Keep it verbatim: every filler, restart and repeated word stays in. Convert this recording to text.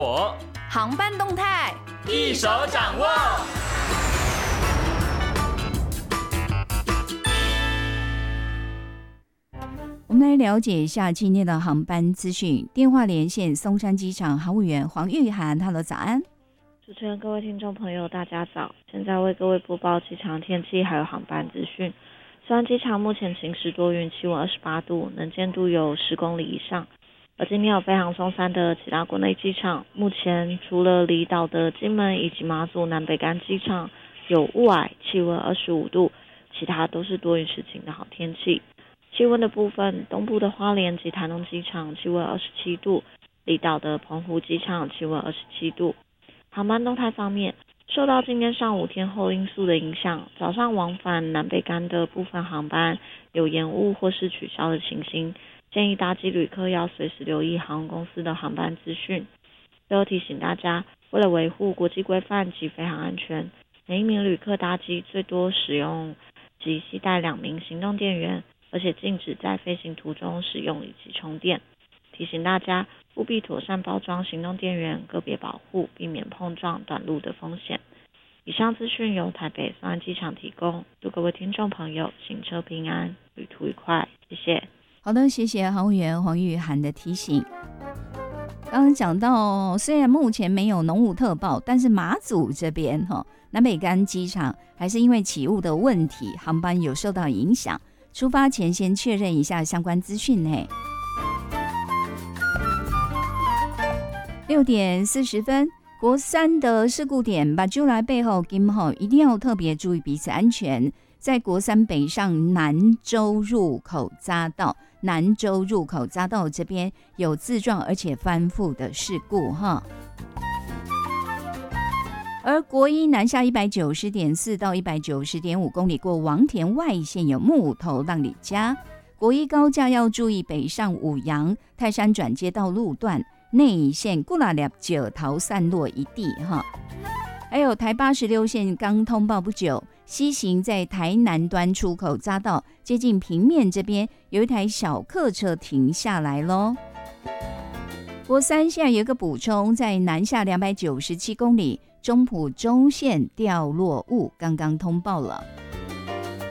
我航班动态一手掌握。 我们来了解一下今天的航班资讯。电话连线松山机场航务员黄玉涵 ，Hello， 早安。 主持人、各位听众朋友，大家早！现在为各位播报机场天气还有航班资讯。松山机场目前晴时多云，气温二十八度，能见度有十公里以上。而今天有飞航松山的其他国内机场，目前除了离岛的金门以及马祖南北干机场有雾霭，气温二十五度，其他都是多云时晴的好天气。气温的部分，东部的花莲及台东机场气温二十七度，离岛的澎湖机场气温二十七度。航班动态方面，受到今天上午天候因素的影响，早上往返南北干的部分航班有延误或是取消的情形，建议搭机旅客要随时留意航空公司的航班资讯。最后提醒大家，为了维护国际规范及飞航安全，每一名旅客搭机最多使用及携带两名行动电源，而且禁止在飞行途中使用以及充电。提醒大家务必妥善包装行动电源，个别保护，避免碰撞短路的风险。以上资讯由台北松山机场提供，祝各位听众朋友行车平安，旅途愉快，谢谢。 好的，谢谢航务员黄玉涵的提醒。刚刚讲到，虽然目前没有浓雾特报，但是马祖这边南北干机场还是因为起雾的问题，航班有受到影响。出发前先确认一下相关资讯呢。六点四十分，国三的事故点把就来背后今后一定要特别注意彼此安全。在国三北上南州入口匝道，南州入口匝道这边有自撞而且翻覆的事故哈。而国一南下一百九十点四到一百九十点五公里过王田外线有木头让你家。国一高架要注意北上五杨泰山转接道路段内线固拉列九桃散落一地哈。还有台八十六线刚通报不久，西行在台南端出口匝道接近平面这边有一台小客车停下来咯。国三现在有一个补充，在南下两百九十七公里中埔中线掉落物刚刚通报了。